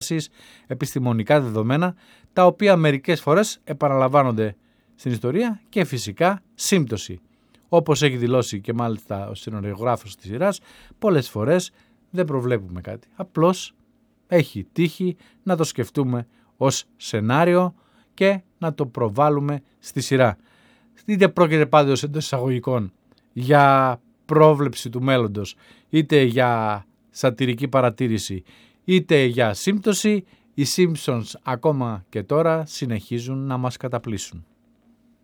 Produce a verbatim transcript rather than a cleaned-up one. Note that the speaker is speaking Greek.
τάσεις, επιστημονικά δεδομένα, τα οποία μερικές φορές επαναλαμβάνονται στην ιστορία και φυσικά σύμπτωση. Όπως έχει δηλώσει και μάλιστα ο σεναριογράφος της σειράς, πολλές φορές δεν προβλέπουμε κάτι. Απλώς έχει τύχει να το σκεφτούμε ως σενάριο και να το προβάλλουμε στη σειρά. Είτε πρόκειται πάντως εντός εισαγωγικών για πρόβλεψη του μέλλοντος, είτε για σατιρική παρατήρηση, είτε για σύμπτωση, οι Simpsons ακόμα και τώρα συνεχίζουν να μας καταπλήσουν.